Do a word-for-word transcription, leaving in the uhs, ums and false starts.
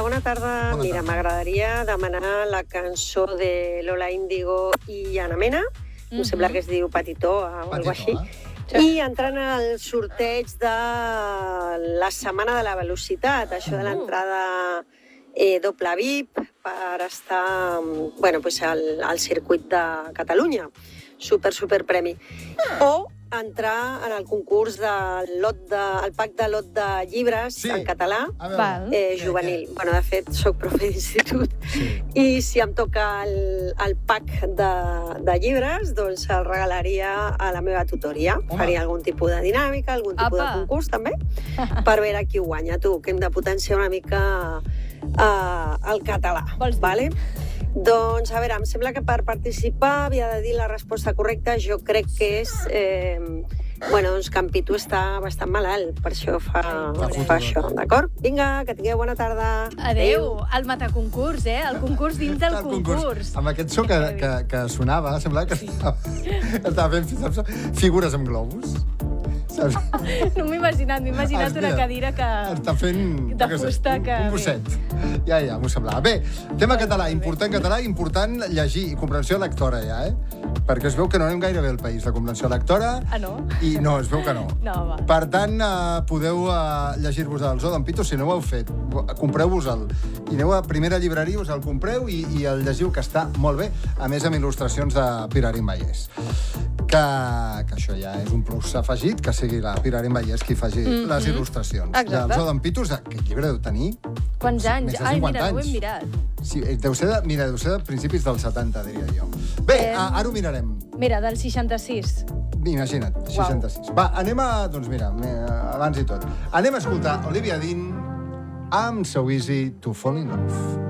bona tarda. Bona Mira, tarda. m'agradaria demanar la cançó de Lola Índigo i Ana Mena. Em sembla que es diu Petitoa o alguna Petitoa. així. I entrant al sorteig de la Setmana de la Velocitat, això de l'entrada eh, doble V I P per estar bueno, pues al, al circuit de Catalunya. Super, super premi. O entrar en el concurs del lot de, el pack de lot de llibres Sí. en català A veure, Val. eh, Què, juvenil. què? Bueno, de fet, soc profe d'institut Sí. i si em toca el, el pack de, de llibres, doncs el regalaria a la meva tutoria. Home. Faria algun tipus de dinàmica, algun tipus Apa. de concurs, també, per veure qui ho guanya. Tu, que hem de potenciar una mica uh, el català. Vols dir? Vale? Doncs, a veure, em sembla que per participar havia de dir la resposta correcta. Jo crec que és... Eh, bueno, doncs que en Pitu està bastant malalt, per això fa, Ai, fa això, d'acord? Vinga, que tingueu bona tarda. Adéu, el mataconcurs, eh? El concurs dins del El concurs. Amb aquest so que, que, que sonava, semblava que estava, estava fent saps, figures amb globus. Saps? No m'he imaginat, m'he imaginat Ah, una mira, cadira que... Està fent... De jo què sé, fusta un, que- un gosset. Ja, ja, m'ho semblava. Bé, tema català, important català, important llegir i comprensió lectora, ja, eh? Perquè es veu que no anem gaire bé al país, la comprensió lectora. Ah, no? I no, es veu que no. No, va. Per tant, eh, podeu eh, llegir-vos el Zoo d'en Pito, si no ho heu fet. Compreu-vos-el. I aneu a primera llibreria, us el compreu i, i el llegiu, que està molt bé. A més, amb il·lustracions de Pirarín Vallès. Que, que això ja és un plus afegit, que sigui la Pirarín Vallès qui faci mm -hmm. les il·lustracions. Exacte. El Zoo d'en Pito, aquest llibre deu tenir... Quants anys? Més de Ai, cinquanta mira, no ho anys. hem mirat. Sí, deu ser de, mira, deu ser de principis dels setanta, diria jo. Bé, Eh, ara ho mirarem. Mira, del seixanta-sis. Imagina't, seixanta-sis. Va, anem a... Doncs mira, abans i tot. Anem a escoltar Olivia Dean amb So Easy to Fall in Love.